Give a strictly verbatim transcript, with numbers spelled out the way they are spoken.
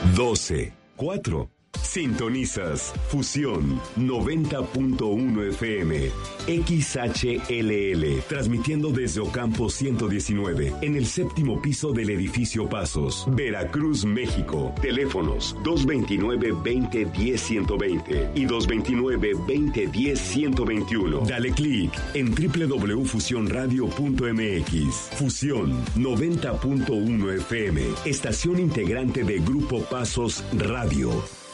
doce, cuatro. Sintonizas Fusión noventa punto uno F M, X H L L, transmitiendo desde Ocampo ciento diecinueve, en el séptimo piso del edificio Pasos, Veracruz, México. Teléfonos dos veintinueve, veinte, diez, ciento veinte y dos veintinueve, veinte, diez, ciento veintiuno. Dale clic en doble u doble u doble u punto fusión radio punto m x. Fusión noventa punto uno F M, estación integrante de Grupo Pasos Radio.